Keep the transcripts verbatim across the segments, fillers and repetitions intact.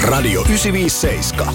Radio yhdeksänsataaviisikymmentäseitsemän.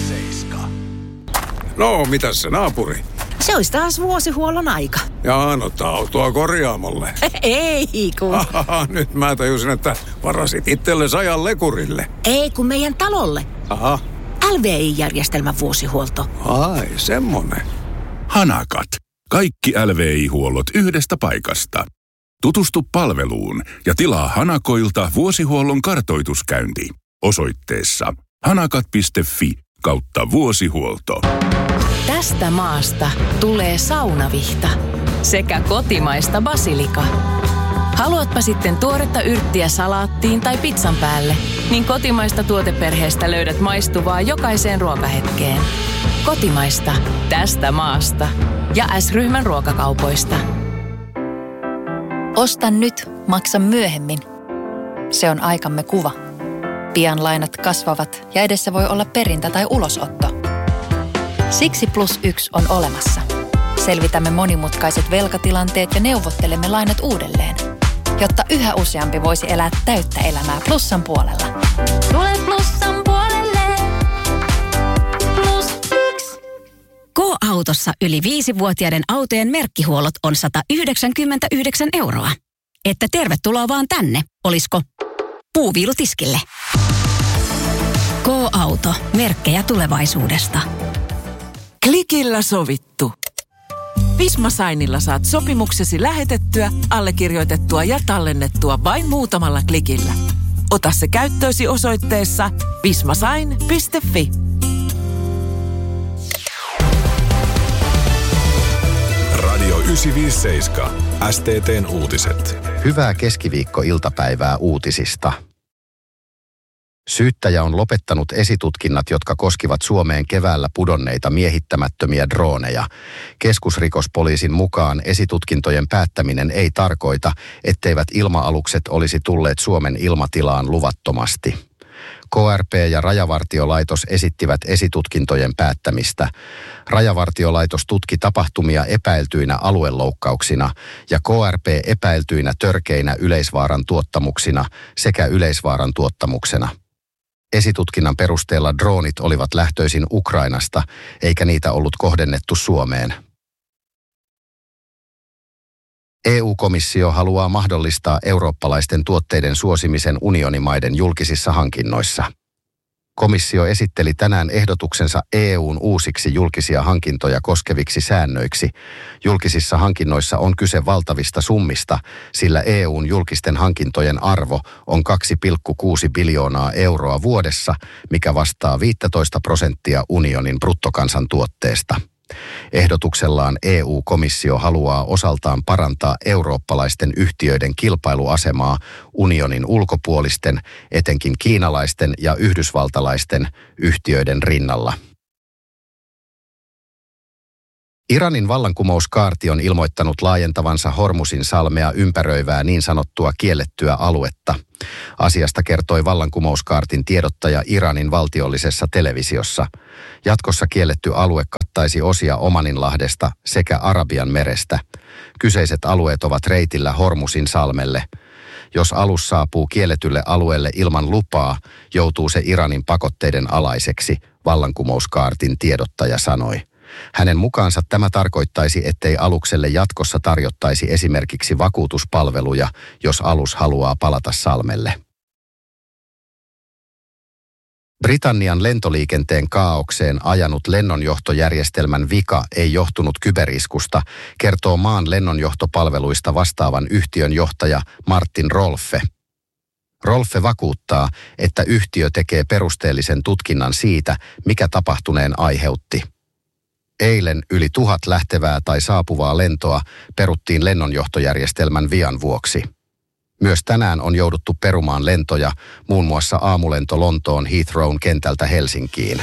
No, mitäs se naapuri? Se olisi taas vuosihuollon aika. Jaa, no autoa korjaamolle. Ei kun. Ahaha, nyt mä tajusin, että varasit itsellesi ajan lekurille. Ei kun meidän talolle. Aha. L V I-järjestelmän vuosihuolto. Ai, semmonen. Hanakat. Kaikki L V I-huollot yhdestä paikasta. Tutustu palveluun ja tilaa Hanakoilta vuosihuollon kartoituskäynti osoitteessa hanakat piste fi kautta vuosihuolto. Tästä maasta tulee saunavihta sekä kotimaista basilika. Haluatpa sitten tuoretta yrttiä salaattiin tai pizzan päälle, niin kotimaista tuoteperheestä löydät maistuvaa jokaiseen ruokahetkeen. Kotimaista tästä maasta ja S-ryhmän ruokakaupoista. Osta nyt, maksa myöhemmin. Se on aikamme kuva. Pian lainat kasvavat ja edessä voi olla perintä tai ulosotto. Siksi Plus yksi on olemassa. Selvitämme monimutkaiset velkatilanteet ja neuvottelemme lainat uudelleen, jotta yhä useampi voisi elää täyttä elämää Plussan puolella. Tule Plussan puolelle. Plus yksi. K-autossa yli viisivuotiaiden autojen merkkihuollot on sata yhdeksänkymmentäyhdeksän euroa. Että tervetuloa vaan tänne, olisko puuviilutiskille. K-auto. Merkkejä tulevaisuudesta. Klikillä sovittu. Visma Signilla saat sopimuksesi lähetettyä, allekirjoitettua ja tallennettua vain muutamalla klikillä. Ota se käyttöösi osoitteessa vismasign piste fi. Radio yhdeksänsataaviisikymmentäseitsemän. S T T:n uutiset. Hyvää keskiviikko-iltapäivää uutisista. Syyttäjä on lopettanut esitutkinnat, jotka koskivat Suomeen keväällä pudonneita miehittämättömiä drooneja. Keskusrikospoliisin mukaan esitutkintojen päättäminen ei tarkoita, etteivät ilma-alukset olisi tulleet Suomen ilmatilaan luvattomasti. K R P ja Rajavartiolaitos esittivät esitutkintojen päättämistä. Rajavartiolaitos tutki tapahtumia epäiltyinä alueloukkauksina ja K R P epäiltyinä törkeinä yleisvaaran tuottamuksina sekä yleisvaaran tuottamuksena. Esitutkinnan perusteella droonit olivat lähtöisin Ukrainasta, eikä niitä ollut kohdennettu Suomeen. E U-komissio haluaa mahdollistaa eurooppalaisten tuotteiden suosimisen unionimaiden julkisissa hankinnoissa. Komissio esitteli tänään ehdotuksensa E U:n uusiksi julkisia hankintoja koskeviksi säännöiksi. Julkisissa hankinnoissa on kyse valtavista summista, sillä E U:n julkisten hankintojen arvo on kaksi pilkku kuusi biljoonaa euroa vuodessa, mikä vastaa viisitoista prosenttia unionin bruttokansantuotteesta. Ehdotuksellaan E U-komissio haluaa osaltaan parantaa eurooppalaisten yhtiöiden kilpailuasemaa unionin ulkopuolisten, etenkin kiinalaisten ja yhdysvaltalaisten yhtiöiden rinnalla. Iranin vallankumouskaarti on ilmoittanut laajentavansa Hormuzin salmea ympäröivää niin sanottua kiellettyä aluetta. Asiasta kertoi vallankumouskaartin tiedottaja Iranin valtiollisessa televisiossa. Jatkossa kielletty alue kattaisi osia Omaninlahdesta sekä Arabian merestä. Kyseiset alueet ovat reitillä Hormuzin salmelle. Jos alus saapuu kielletylle alueelle ilman lupaa, joutuu se Iranin pakotteiden alaiseksi, vallankumouskaartin tiedottaja sanoi. Hänen mukaansa tämä tarkoittaisi, ettei alukselle jatkossa tarjottaisi esimerkiksi vakuutuspalveluja, jos alus haluaa palata salmelle. Britannian lentoliikenteen kaaukseen ajanut lennonjohtojärjestelmän vika ei johtunut kyberiskusta, kertoo maan lennonjohtopalveluista vastaavan yhtiön johtaja Martin Rolfe. Rolfe vakuuttaa, että yhtiö tekee perusteellisen tutkinnan siitä, mikä tapahtuneen aiheutti. Eilen yli tuhat lähtevää tai saapuvaa lentoa peruttiin lennonjohtojärjestelmän vian vuoksi. Myös tänään on jouduttu perumaan lentoja, muun muassa aamulento Lontoon Heathrown kentältä Helsinkiin.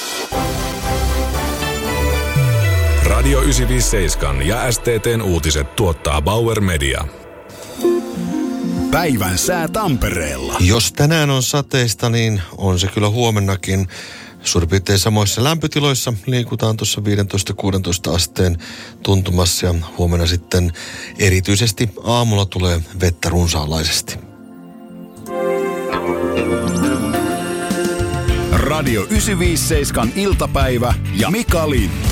Radio yhdeksänsataaviisikymmentäseitsemän ja S T T:n uutiset tuottaa Bauer Media. Päivän sää Tampereella. Jos tänään on sateista, niin on se kyllä huomennakin. Suurin piirtein samoissa lämpötiloissa liikutaan tuossa viisitoista kuusitoista asteen tuntumassa ja huomenna sitten erityisesti aamulla tulee vettä runsaanlaisesti. Radio yhdeksänsataaviisikymmentäseitsemän iltapäivä ja Mika Lind.